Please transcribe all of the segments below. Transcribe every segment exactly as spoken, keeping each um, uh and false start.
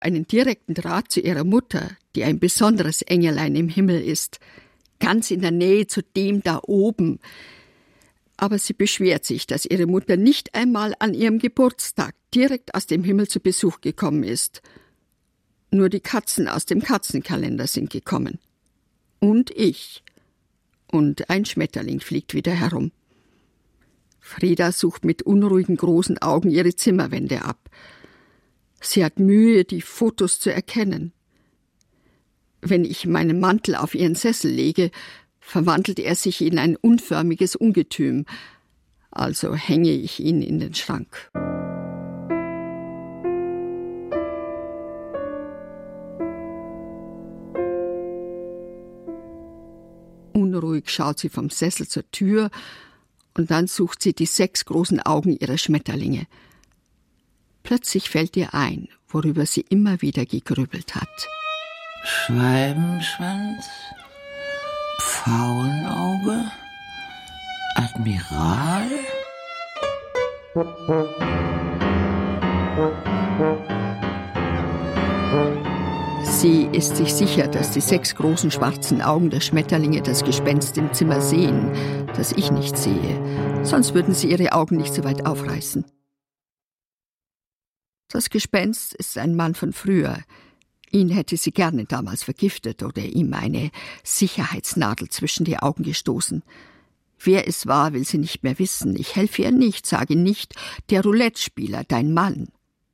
einen direkten Draht zu ihrer Mutter, die ein besonderes Engelein im Himmel ist, ganz in der Nähe zu dem da oben. Aber sie beschwert sich, dass ihre Mutter nicht einmal an ihrem Geburtstag direkt aus dem Himmel zu Besuch gekommen ist. Nur die Katzen aus dem Katzenkalender sind gekommen. Und ich. Und ein Schmetterling fliegt wieder herum. Frieda sucht mit unruhigen großen Augen ihre Zimmerwände ab. Sie hat Mühe, die Fotos zu erkennen. Wenn ich meinen Mantel auf ihren Sessel lege, verwandelt er sich in ein unförmiges Ungetüm. Also hänge ich ihn in den Schrank. Unruhig schaut sie vom Sessel zur Tür und dann sucht sie die sechs großen Augen ihrer Schmetterlinge. Plötzlich fällt ihr ein, worüber sie immer wieder gegrübelt hat. Schwalbenschwanz, Pfauenauge, Admiral. Sie ist sich sicher, dass die sechs großen schwarzen Augen der Schmetterlinge das Gespenst im Zimmer sehen, das ich nicht sehe. Sonst würden sie ihre Augen nicht so weit aufreißen. Das Gespenst ist ein Mann von früher. Ihn hätte sie gerne damals vergiftet oder ihm eine Sicherheitsnadel zwischen die Augen gestoßen. Wer es war, will sie nicht mehr wissen. Ich helfe ihr nicht, sage nicht, der Roulette-Spieler, dein Mann.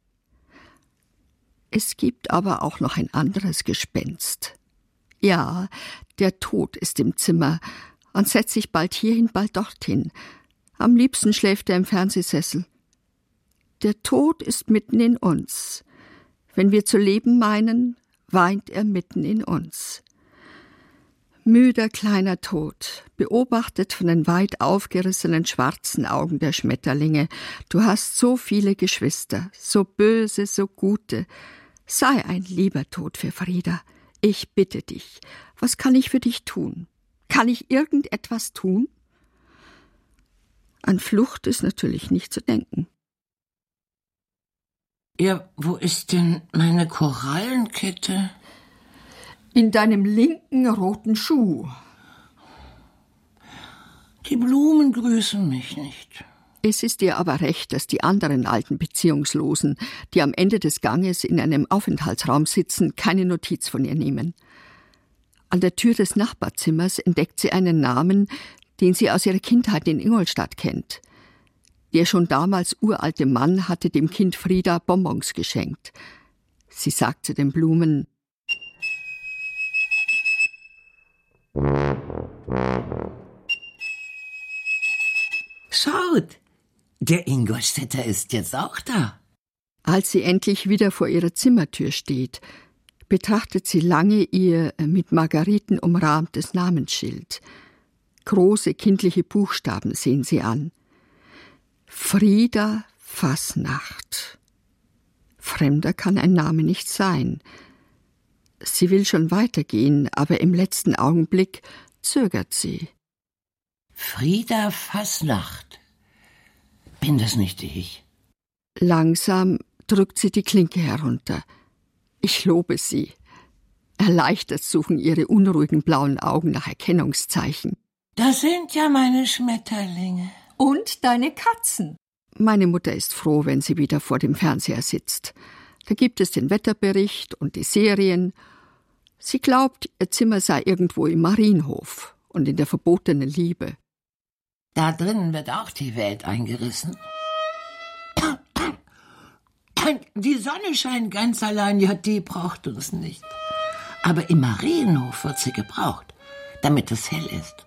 Es gibt aber auch noch ein anderes Gespenst. Ja, der Tod ist im Zimmer und setzt sich bald hierhin, bald dorthin. Am liebsten schläft er im Fernsehsessel. Der Tod ist mitten in uns. Wenn wir zu leben meinen, weint er mitten in uns. Müder kleiner Tod, beobachtet von den weit aufgerissenen schwarzen Augen der Schmetterlinge. Du hast so viele Geschwister, so böse, so gute. Sei ein lieber Tod für Frieda. Ich bitte dich, was kann ich für dich tun? Kann ich irgendetwas tun? An Flucht ist natürlich nicht zu denken. Ja, wo ist denn meine Korallenkette? In deinem linken roten Schuh. Die Blumen grüßen mich nicht. Es ist dir aber recht, dass die anderen alten Beziehungslosen, die am Ende des Ganges in einem Aufenthaltsraum sitzen, keine Notiz von ihr nehmen. An der Tür des Nachbarzimmers entdeckt sie einen Namen, den sie aus ihrer Kindheit in Ingolstadt kennt. Der schon damals uralte Mann hatte dem Kind Frieda Bonbons geschenkt. Sie sagt zu den Blumen: Schaut, der Ingolstädter ist jetzt auch da. Als sie endlich wieder vor ihrer Zimmertür steht, betrachtet sie lange ihr mit Margariten umrahmtes Namensschild. Große kindliche Buchstaben sehen sie an. Frieda Fasnacht. Fremder kann ein Name nicht sein. Sie will schon weitergehen, aber im letzten Augenblick zögert sie. Frieda Fasnacht. Bin das nicht ich? Langsam drückt sie die Klinke herunter. Ich lobe sie. Erleichtert suchen ihre unruhigen blauen Augen nach Erkennungszeichen. Das sind ja meine Schmetterlinge. Und deine Katzen. Meine Mutter ist froh, wenn sie wieder vor dem Fernseher sitzt. Da gibt es den Wetterbericht und die Serien. Sie glaubt, ihr Zimmer sei irgendwo im Marienhof und in der verbotenen Liebe. Da drinnen wird auch die Welt eingerissen. Die Sonne scheint ganz allein, ja, die braucht uns nicht. Aber im Marienhof wird sie gebraucht, damit es hell ist.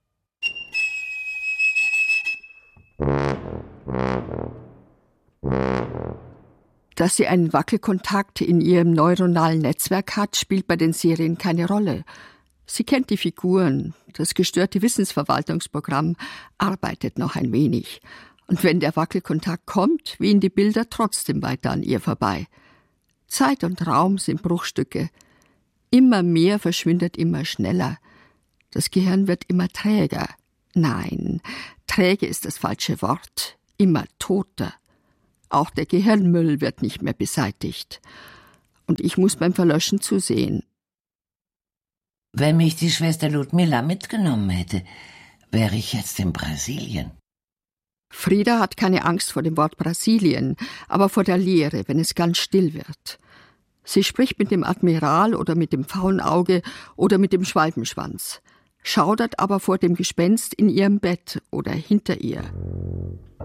Dass sie einen Wackelkontakt in ihrem neuronalen Netzwerk hat, spielt bei den Serien keine Rolle. Sie kennt die Figuren, das gestörte Wissensverwaltungsprogramm arbeitet noch ein wenig. Und wenn der Wackelkontakt kommt, wehen die Bilder trotzdem weiter an ihr vorbei. Zeit und Raum sind Bruchstücke. Immer mehr verschwindet immer schneller. Das Gehirn wird immer träger. Nein, träge ist das falsche Wort. Immer toter. Auch der Gehirnmüll wird nicht mehr beseitigt. Und ich muss beim Verlöschen zusehen. Wenn mich die Schwester Ludmilla mitgenommen hätte, wäre ich jetzt in Brasilien. Frieda hat keine Angst vor dem Wort Brasilien, aber vor der Leere, wenn es ganz still wird. Sie spricht mit dem Admiral oder mit dem Faunauge oder mit dem Schwalbenschwanz, schaudert aber vor dem Gespenst in ihrem Bett oder hinter ihr.